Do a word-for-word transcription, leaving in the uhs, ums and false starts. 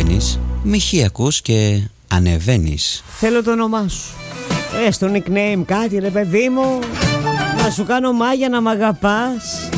κατεβαίνεις, μη χι και ανεβαίνεις. Θέλω το όνομά σου. Έστω nickname κάτι ρε παιδί μου. Να σου κάνω μάγια να μ' αγαπάς.